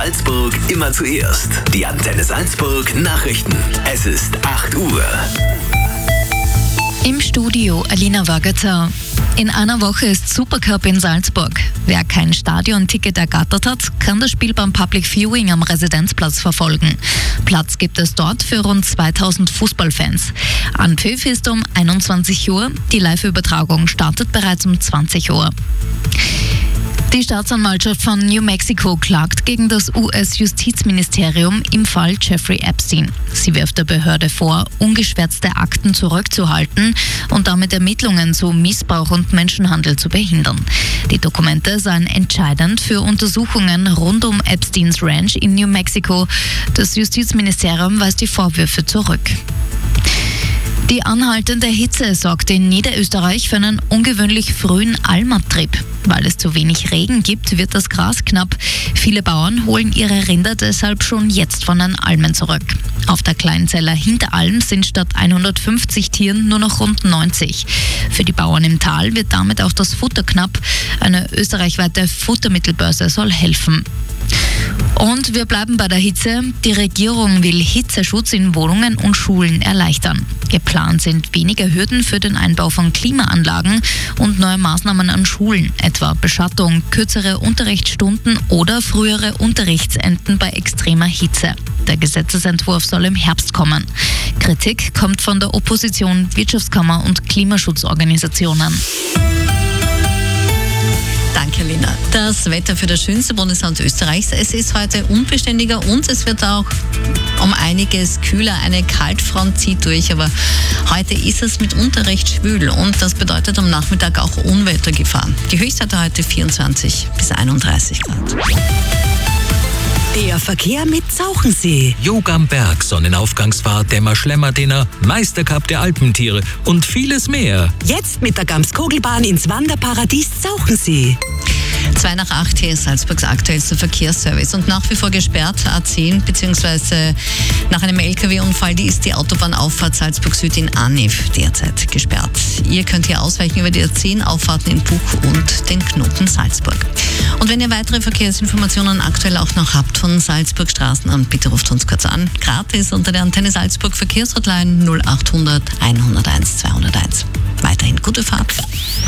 Salzburg immer zuerst. Die Antenne Salzburg Nachrichten. Es ist 8 Uhr. Im Studio Alina Wagater. In einer Woche ist Supercup in Salzburg. Wer kein Stadionticket ergattert hat, kann das Spiel beim Public Viewing am Residenzplatz verfolgen. Platz gibt es dort für rund 2000 Fußballfans. Anpfiff ist um 21 Uhr. Die Live-Übertragung startet bereits um 20 Uhr. Die Staatsanwaltschaft von New Mexico klagt gegen das US-Justizministerium im Fall Jeffrey Epstein. Sie wirft der Behörde vor, ungeschwärzte Akten zurückzuhalten und damit Ermittlungen zu Missbrauch und Menschenhandel zu behindern. Die Dokumente seien entscheidend für Untersuchungen rund um Epsteins Ranch in New Mexico. Das Justizministerium weist die Vorwürfe zurück. Die anhaltende Hitze sorgte in Niederösterreich für einen ungewöhnlich frühen Almabtrieb. Weil es zu wenig Regen gibt, wird das Gras knapp. Viele Bauern holen ihre Rinder deshalb schon jetzt von den Almen zurück. Auf der Kleinzeller Hinteralm sind statt 150 Tieren nur noch rund 90. Für die Bauern im Tal wird damit auch das Futter knapp. Eine österreichweite Futtermittelbörse soll helfen. Und wir bleiben bei der Hitze. Die Regierung will Hitzeschutz in Wohnungen und Schulen erleichtern. Geplant sind weniger Hürden für den Einbau von Klimaanlagen und neue Maßnahmen an Schulen, etwa Beschattung, kürzere Unterrichtsstunden oder frühere Unterrichtsenden bei extremer Hitze. Der Gesetzesentwurf soll im Herbst kommen. Kritik kommt von der Opposition, Wirtschaftskammer und Klimaschutzorganisationen. Danke, Lina. Das Wetter für das schönste Bundesland Österreichs. Es ist heute unbeständiger und es wird auch um einiges kühler. Eine Kaltfront zieht durch, aber heute ist es mitunter recht schwül und das bedeutet am Nachmittag auch Unwettergefahr. Die Höchstwerte heute 24 bis 31 Grad. Der Verkehr mit Zauchensee. Yoga am Berg, Sonnenaufgangsfahrt, Dämmer-Schlemmer-Dinner, Meistercup der Alpentiere und vieles mehr. Jetzt mit der Gams-Kogelbahn ins Wanderparadies Zauchensee. 2 nach 8 hier ist Salzburgs aktuellster Verkehrsservice und nach wie vor gesperrt A10 bzw. nach einem LKW-Unfall, die Autobahnauffahrt Salzburg Süd in Anif derzeit gesperrt. Ihr könnt hier ausweichen über die A10 Auffahrten in Buch und den Knoten Salzburg. Und wenn ihr weitere Verkehrsinformationen aktuell auch noch habt von Salzburg Straßenamt, bitte ruft uns kurz an. Gratis unter der Antenne Salzburg Verkehrshotline 0800 101 201. Weiterhin gute Fahrt.